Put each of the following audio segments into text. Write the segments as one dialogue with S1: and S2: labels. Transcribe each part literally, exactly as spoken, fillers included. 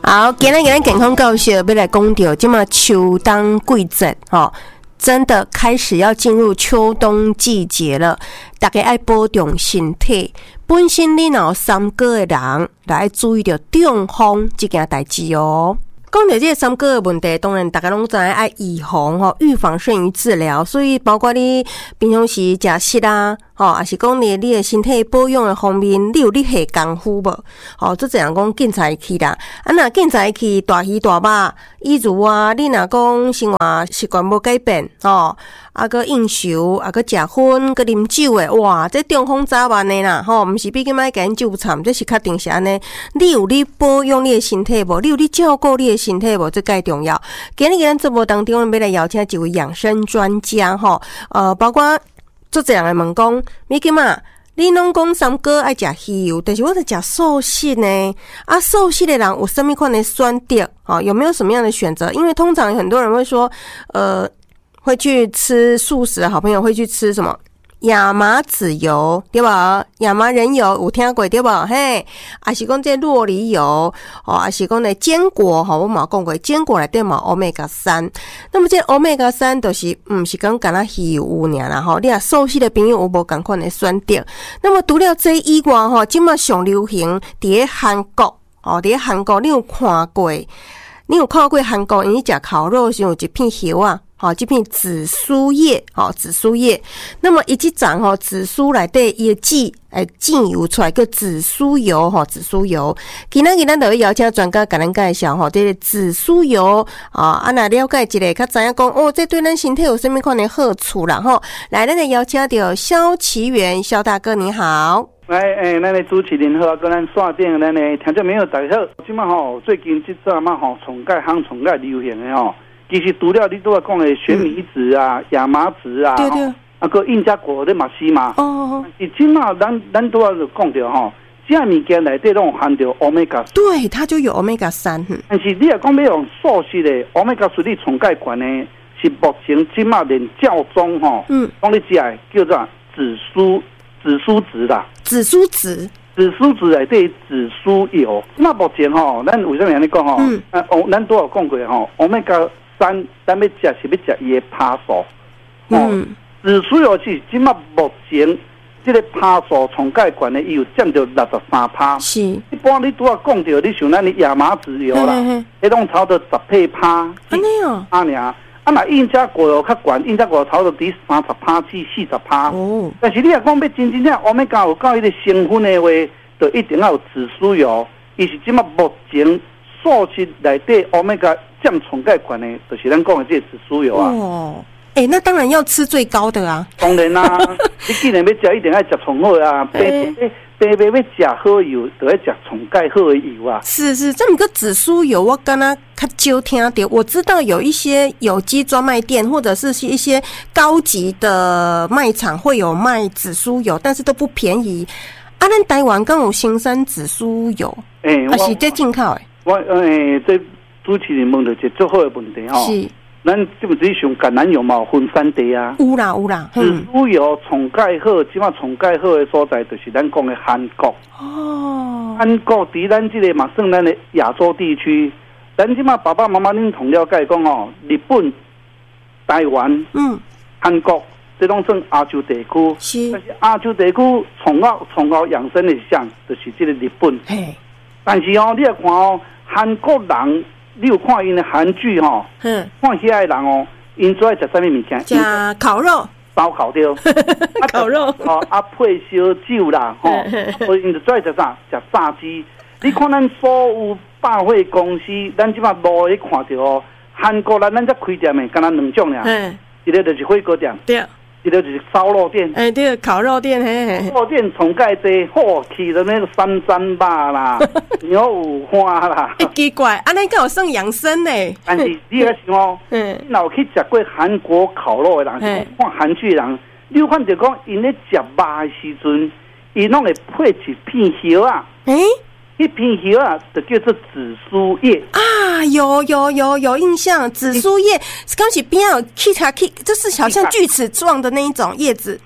S1: 好，今天咱健康教室要来讲到，即马秋冬季节吼，真的开始要进入秋冬季节了，大家爱保重身体。本身你若有三高的人，来注意到中风这件代志哦。讲到这个三高的问题，当然大家拢知影爱预防吼，预防胜于治疗，所以包括你平常时食食啊，吼，还是讲你你的身体保养的方面，你有你下功夫无？吼，做这样讲警察去啦，啊，若警察去大鱼大肉，以如啊，你若讲生活习惯无改变，吼，啊个应酬，啊个食薰，个啉酒的，哇，这中风早晚的啦，吼，毋是比今摆甲因纠缠，这是确定是安尼。你有你保养你的身体无？你有你照顾你的身体无？这介重要。今日咱节目当中，要来邀请一位养生专家，吼，呃，包括做这样的问讲，你今嘛？你拢讲三哥爱食鱼油，但是我在食素食呢。啊，素食的人有什么款的选择？哦，有没有什么样的选择？因为通常很多人会说，呃，会去吃素食的好朋友会去吃什么亚麻籽油，对吧？亚麻仁油有听过对吧？嘿，还是讲这酪梨油，哦，还是讲呢坚果哈，我嘛讲过，坚果内底嘛 omega 三。那么这 omega 三就是唔是讲干那鱼油尔啦吼，你啊素食的朋友有无共款的选择？那么除了这以外吼，今嘛上流行伫韩国哦，伫韩国你有看过？你有看过韩国因为食烤肉时有一片油啊？好，这片紫苏叶，好紫苏叶。那么一只长吼，紫苏内底也记诶，浸油出来个紫苏油，吼紫苏油。今仔日咱就要邀请专家甲咱介绍吼，这个紫苏油啊，啊那了解一下，较知影讲哦，这对咱身体有什么款的好处啦吼。来，咱来邀请到萧其元，萧大哥你好。
S2: 来，诶，咱的主持人好，跟咱线顶咱的听众朋友大家好。即马吼，最近即阵嘛吼，虫介夯虫介流行的吼。其实除了你都要讲的玄米籽啊、亚麻籽啊，
S1: 对对，
S2: 啊个印加果的嘛是嘛。
S1: 哦哦。
S2: 以前嘛，咱咱都要讲到吼，这物件内底拢含着 omega。
S1: 对，它就有 omega 三。
S2: 但是你若讲要用素食的 omega 三，你从介管呢，是目前即马连教宗吼，嗯，讲你食的叫做紫苏紫苏籽啦，
S1: 紫苏籽。
S2: 紫苏籽内底紫苏油。那目前吼，咱为什么安尼讲吼？嗯，啊，哦，咱都有讲过吼 ，omega。三，咱要食是要食伊的趴素，哦，紫苏油是即马目前这个趴素从介管的，伊有占到六十三趴。是，一般你拄啊讲到，你像咱的亚麻籽油啦，迄种超到十八趴。安尼哦，啊尔，啊那印加果油较悬，印加果油超到伫三十趴至四十趴。哦，但是你若讲要真真正欧米伽有到伊个成分的话，就一定要有紫苏油，伊是即马目前素食内底欧米伽。降虫盖管呢，就是咱讲的这紫苏油啊。哦，
S1: 哎、欸，那当然要吃最高的啊。
S2: 当然啦、啊，你既然要吃，一定要吃虫好啊。白白白白要吃好油，就要吃虫盖好的油啊。
S1: 是是，这么个紫苏油，我刚刚较少听到。我知道有一些有机专卖店，或者是一些高级的卖场会有卖紫苏油，但是都不便宜。啊，咱台湾刚有新山紫苏油，哎、欸，啊是这进口的。
S2: 我诶，这、欸。主持人问到一个最好的问题吼，是，咱基本上上橄榄油嘛分三地啊，
S1: 有啦有啦，
S2: 紫苏油从介好，即马从介好的所在就是咱讲的韩国。哦，韩国伫咱这个嘛算咱的亚洲地区，咱即马爸爸妈妈恁同了解讲哦，日本、台湾、嗯、韩国这种算亚洲地区，是，但是亚洲地区从高从高养生的项就是这个日本。嘿，但是哦，你来看哦，韩国人。你有看因的韩剧吼？嗯，看遐个人哦，因最爱食啥物物件？
S1: 食烤肉，
S2: 烧烤对。
S1: 烤肉
S2: 哦，啊配烧酒啦，吼，所以因就最爱食啥？食炸鸡。你看咱所有百货公司，咱即马路咧看到哦，韩国人咱才开店的，敢若两种尔。一个就是火锅店，对。一个就是烧肉店，
S1: 哎、欸，对，烤肉店，嘿嘿，
S2: 肉店从介济，好去的那个三珍肉啦，牛五花啦，
S1: 欸、奇怪，安尼敢有算养生呢？
S2: 但是你要想哦，嗯，你若有去食过韩国烤肉的人，看韩剧的人，你有看到讲，因咧食肉的时阵，伊拢会配一片叶啊，诶、欸。一片叶啊，就叫做紫苏叶
S1: 啊，有有有有印象，紫苏叶刚起边有 K 茶 K， 就是好像锯齿状的那一种叶子。
S2: 对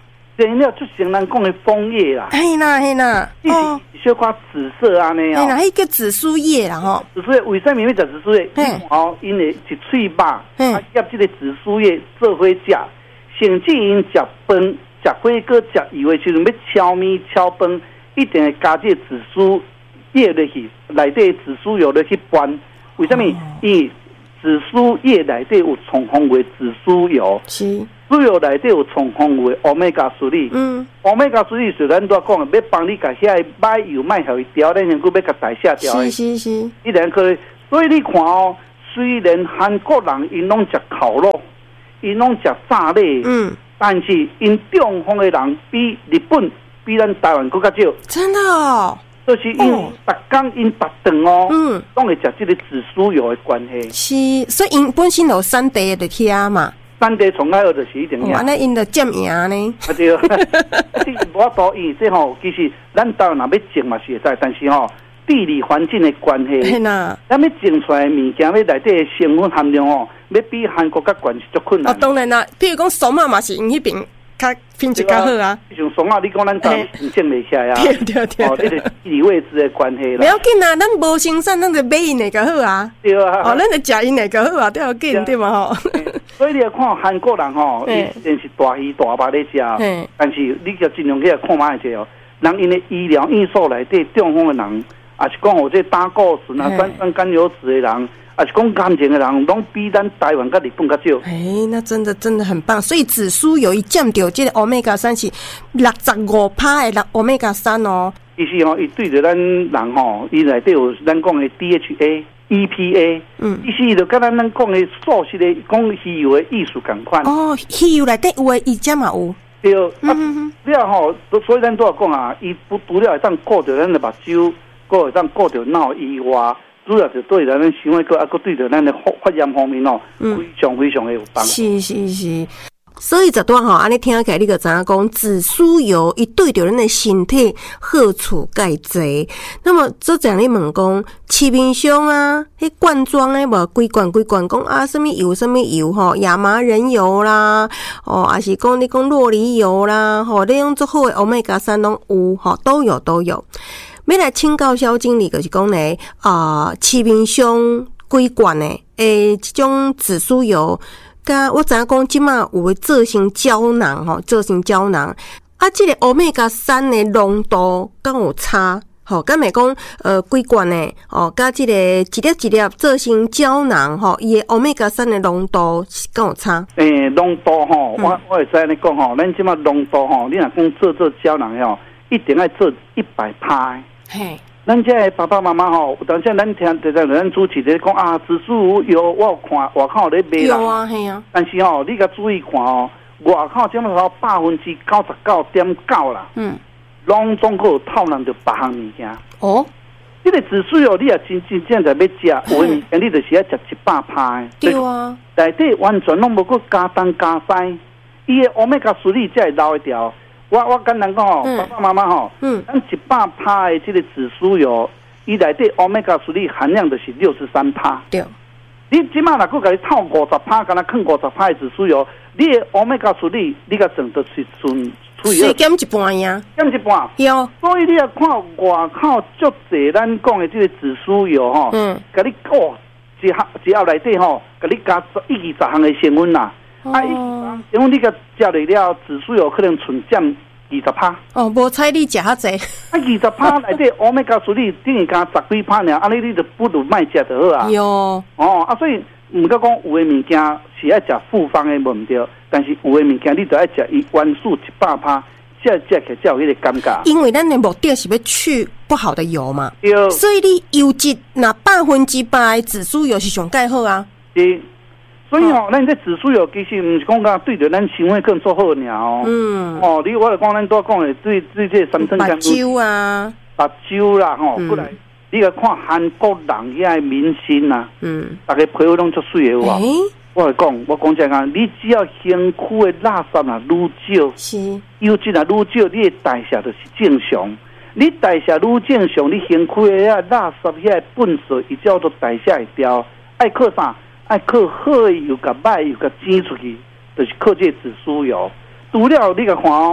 S2: 原料就像咱讲的枫叶啦，
S1: 嘿啦嘿啦，
S2: 哦，小可紫色安尼
S1: 哦，嘿啦，迄叫紫苏叶啦吼。
S2: 紫苏叶为什么要食紫苏叶？哦，因为一喙肉，啊，夹这个紫苏叶做伙食，甚至因食饭、食火锅、食油的时阵要炒面、炒饭，一定会加这紫苏叶落去，内底紫苏油落去拌。为什么？因为紫苏叶内底有充丰的紫苏油，
S1: 是。
S2: 主要内底有充丰的欧米伽三粒，嗯，欧米伽三粒是咱都讲的，要帮你甲遐歹油卖互伊掉，咱能够要甲代谢掉的，
S1: 是是是，
S2: 一然可以。所以你看哦，虽然韩国人因拢食烤肉，因拢食炸类，嗯，但是因中方的人比日本、比咱台湾更加少。
S1: 真的哦。
S2: 就是因为逐工因逐顿哦，嗯，拢会食这个紫苏油的关
S1: 系。是，所以因本身有产地的遐嘛。
S2: 产地从来就是一定
S1: 呀。安尼因着占赢呢。
S2: 啊对，这无多伊这吼，其实咱台湾若要种嘛是会使，但是吼地理环境的关系，
S1: 是呐。
S2: 咱要种出来的物件，要内底的成分含量哦，要比韩国较悬是足困难。
S1: 哦，当然啦，比如讲松啊嘛是因迄边。较品质较好啊！
S2: 像松啊，你讲咱当种袂起来啊？
S1: 对对对，
S2: 哦，这个地理位置的关系啦。
S1: 不要紧啊，咱无生产，咱就买因那个好啊。
S2: 对啊。
S1: 哦，咱就食因那个好啊，对要紧对嘛吼。
S2: 所以你看韩国人吼，伊真是大鱼大肉咧食，但是你就尽量去看卖者哦。人因的医疗因素内底，中风的人，也是讲有这胆固醇啊、三酸甘油酯的人。啊，是讲感情的人，拢比咱台湾甲日本较少。
S1: 哎，那真的真的很棒。所以紫苏有一占到这个欧米伽三是六十五趴的欧米伽三哦。
S2: 其实哦，伊对着咱人吼，伊内底有咱讲的 D H A、E P A， 嗯，其实伊就跟咱咱讲的素食的讲鱼油的艺术共款。
S1: 哦，鱼油内底有诶，伊遮嘛有。
S2: 对，啊，了吼，所以咱都要讲啊，伊不除了会当顾着咱的目睭，佫会当顾着脑以外。主要是对咱咱肠胃个啊，个对着咱的发炎方面哦，非常非常的有帮助。
S1: 是是是，所以这段吼，安尼听起来你就知影讲，紫苏油伊对着咱的身体好处介济。那么这样你问讲，市面上啊，迄罐装诶无规罐规罐讲啊，什么油什么油吼，亚麻仁油啦，哦，还是讲你讲洛梨油啦，吼，你用做好的欧米伽三拢有吼，都有都有。要来请教萧经理，就是讲咧，啊，市面上几罐的诶，这种紫苏油，甲我知影讲，即马有诶做成胶囊吼，做成胶囊，啊，这个欧米伽三的浓度敢有差？吼，敢咪讲，呃，几罐的哦，甲这个一粒一粒做成胶囊吼，伊的欧米伽三的浓度敢有差？
S2: 诶，浓度吼，我我会知安尼讲吼，咱即马浓度吼，你若讲做做胶囊吼，一定要做一百趴。嘿，咱这爸爸妈妈吼，有当时咱听在在咱主持咧讲啊，紫苏油我有看外口咧卖啦，
S1: 有啊，系啊。
S2: 但是吼，你甲注意看哦，外口这么少百分之九十九点九啦，嗯，拢总个套人着别项物件。哦，这个紫苏油你也真真正在要食，有诶物件你就是要食一百趴。
S1: 对啊，
S2: 内底完全拢无个加东加西，伊诶欧米伽三粒才会留一条。我我简单讲吼，爸爸妈妈吼，嗯，咱一百趴的这个紫苏油，伊内底欧米伽三粒含量就是六十三趴。对，你即马若个甲你套五十趴，敢若坑五十趴的紫苏油，你的欧米伽三粒，你甲整得是纯除以二，
S1: 减一半呀，
S2: 减一半。
S1: 有，
S2: 所以你要看外口足侪咱讲的这个紫苏油吼，嗯，甲你哦，一盒一盒内底吼，甲你加一二十项的成分啦。啊，因为你个食了了，紫苏油可能纯占二十趴。
S1: 哦，无彩你食遐济。
S2: 啊，二十趴内底欧米伽三粒等于加十几趴尔，安尼你就不如卖食就好啊。
S1: 有。
S2: 哦，啊，所以毋过讲有诶物件是爱食复方诶无毋对，但是有诶物件你就爱食伊原数一百趴，才食起才有迄个感觉。
S1: 因为咱的目的是要去不好的油嘛。
S2: 对。
S1: 所以你油质那百分之百紫苏油是上介好啊。
S2: 对。所以吼，咱这紫苏油其实毋是讲讲对着咱肠胃更做好尔哦。嗯。哦，你我来讲，咱都讲诶，对对这三酸甘油。
S1: 目睭啊，
S2: 目睭啦，吼，过来，你来看韩国人遐明星啊，嗯，大家皮肤拢足水诶有无？我来讲，我讲真个，你只要身躯诶垃圾啊愈少，是，油脂啊愈少，你诶代谢就是正常。你代谢愈正常，你身躯诶遐垃圾遐粪水，伊叫做代谢会掉，爱靠啥？爱靠好的油甲歹油甲煎出去，就是靠这紫苏油。除了你甲看哦，除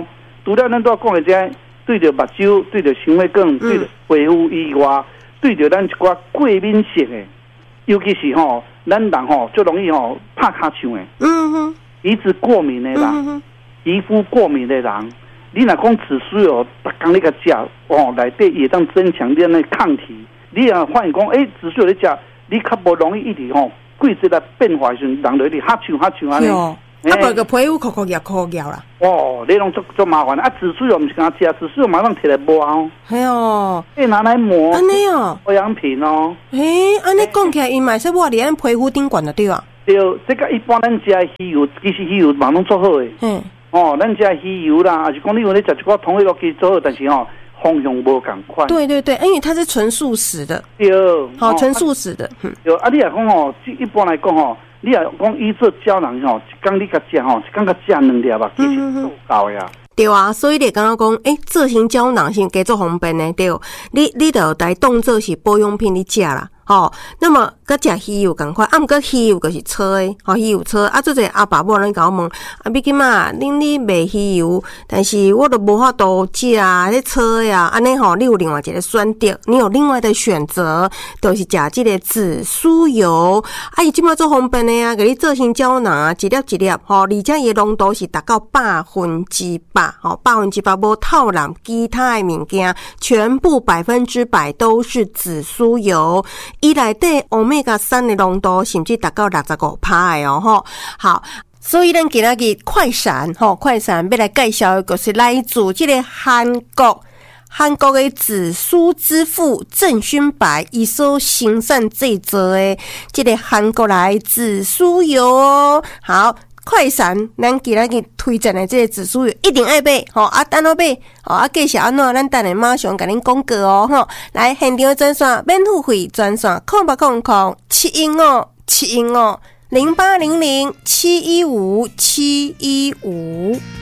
S2: 除了咱都讲的这对着目睭、对着肠胃管、对着皮肤以外，对着咱一寡过敏性的，尤其是吼、哦，咱人吼、哦、最容易吼拍卡唱的，嗯哼，鼻子过敏的人，嗯、皮肤过敏的人，你若讲紫苏油，逐工你个食哦，内底也当增强你那抗体。你若发现讲，诶、欸，紫苏油你食，你较无容易一直吼季节来变化时，人就一直哈唱哈唱安尼。啊，
S1: 无个皮肤酷酷痒酷痒啦。
S2: 哦，你拢足足麻烦啊！紫苏油毋是敢食，紫苏油马上摕来抹哦。
S1: 系哦，
S2: 可以拿来抹。
S1: 安尼哦，
S2: 保养品哦。
S1: 诶，安尼讲起来，伊嘛说抹伫咱皮肤顶管的对啊。
S2: 对，这个一般咱食鱼油，其实鱼油嘛拢做好诶。嗯。哦，咱食鱼油啦，还是讲你有咧食一寡同一个其实做好，但是吼、哦、方向无共款。
S1: 对对对，因为它是纯素食的。
S2: 对。
S1: 好，纯素食的。
S2: 嗯。对，啊，你也讲吼，一般来讲吼。你若讲伊做胶囊吼，一工你甲食吼，一工甲食两粒吧，其实足够呀。
S1: 对啊，所以你刚刚讲，诶、欸，做成胶囊是加做方便的，对。你你就来当做是保养品你食啦。哦，那么甲食鱼油共款，啊，毋过鱼油就是错诶，吼、哦、鱼油错。啊，做者阿爸母人甲我问，啊，毕竟嘛，恁你卖鱼油，但是我都无法度食啊，迄错呀，安尼吼，你有另外一个选择，你有另外的选择，就是食即个紫苏油。啊，伊即马做方便诶啊，甲你做成胶囊啊，一粒一粒，吼、哦，而且伊诶浓度是达到百分之百，吼、哦，百分之百无透染其他诶物件，全部百分之百都是紫苏油。伊内底欧米伽三的浓度甚至达到六十五趴的哦吼。好，所以咱今仔日快闪吼，快闪要来介绍一个是来自这个韩国韩国的紫苏之父郑勋白伊所生产制作的这个韩国来紫苏油哦。好。快闪，咱今仔日推荐的这个紫苏油一定爱买，吼啊，等下买，吼啊，介绍安怎，咱等下马上甲恁讲过哦，吼，来现场专线免付费专线，空八空空七一五七一五零八零零七一五七一五。